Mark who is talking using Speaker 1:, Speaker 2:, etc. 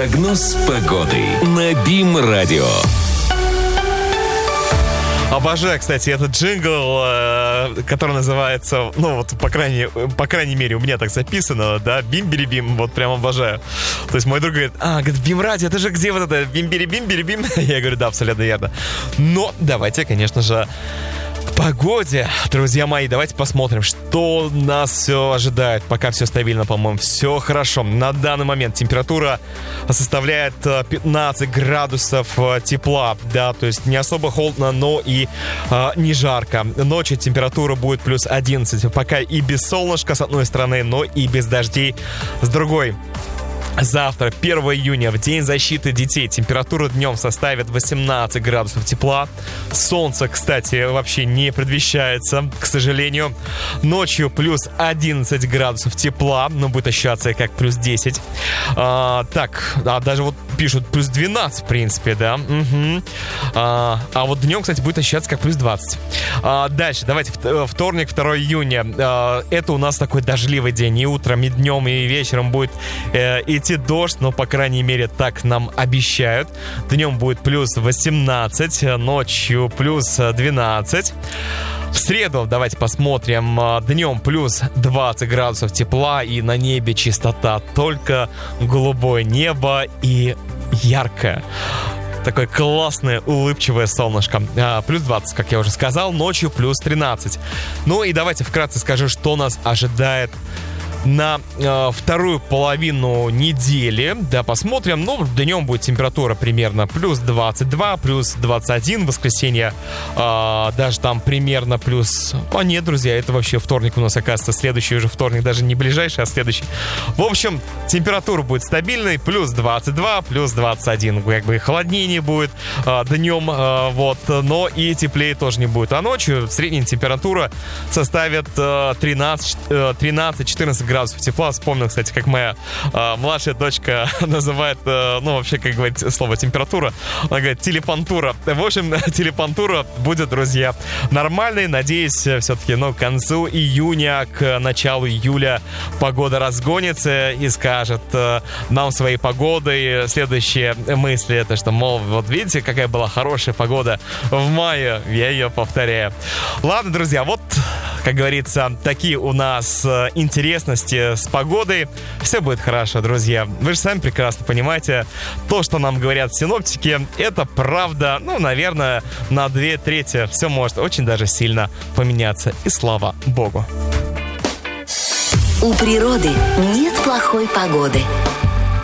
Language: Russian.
Speaker 1: Прогноз погоды на БИМ-радио.
Speaker 2: Обожаю, кстати, этот джингл, который называется, ну вот, по крайней мере, у меня так записано, да, бим-бери-бим, вот прям обожаю. То есть мой друг говорит, бим-радио, это же где вот это бим-бери-бим-бери-бим? Я говорю, да, абсолютно верно. Но давайте, конечно же, к погоде, друзья мои, давайте посмотрим, что нас все ожидает. Пока все стабильно, по-моему, все хорошо. На данный момент температура составляет 15 градусов тепла, да, то есть не особо холодно, но и не жарко. Ночью температура будет плюс 11, пока и без солнышка с одной стороны, но и без дождей с другой. Завтра, 1 июня, в День защиты детей, температура днем составит 18 градусов тепла. Солнце, кстати, вообще не предвещается, к сожалению. Ночью плюс 11 градусов тепла, но будет ощущаться как плюс 10. Даже вот пишут плюс 12, в принципе, да. Угу. А вот днем, кстати, будет ощущаться как плюс 20. Дальше, давайте, вторник, 2 июня. Это у нас такой дождливый день. И утром, и днем, и вечером будет идти дождь, но, по крайней мере, так нам обещают. Днем будет плюс 18, ночью плюс 12. В среду, давайте посмотрим, днем плюс 20 градусов тепла, и на небе чистота, только голубое небо и яркое. Такое классное, улыбчивое солнышко. Плюс 20, как я уже сказал, ночью плюс 13. Ну и давайте вкратце скажу, что нас ожидает на вторую половину недели. Да, посмотрим. Ну, днем будет температура примерно плюс 22, плюс 21. В воскресенье даже там примерно плюс... нет, друзья, это вообще вторник у нас, оказывается. Следующий уже вторник, даже не ближайший, а следующий. В общем, температура будет стабильной. Плюс 22, плюс 21. Как бы холоднее не будет днем, вот. Но и теплее тоже не будет. А ночью средняя температура составит 13-14 градусов тепла. Вспомнил, кстати, как моя младшая дочка называет, вообще, как говорит слово температура, она говорит телепантура. В общем, телепантура будет, друзья, нормальной. Надеюсь, все-таки, к концу июня, к началу июля погода разгонится и скажет нам своей погодой следующие мысли. Это что, мол, вот видите, какая была хорошая погода в мае. Я ее повторяю. Ладно, друзья, вот, как говорится, такие у нас интересности с погодой. Все будет хорошо, друзья. Вы же сами прекрасно понимаете, то, что нам говорят синоптики, это правда, наверное, на 2/3 все может очень даже сильно поменяться. И слава Богу.
Speaker 3: У природы нет плохой погоды.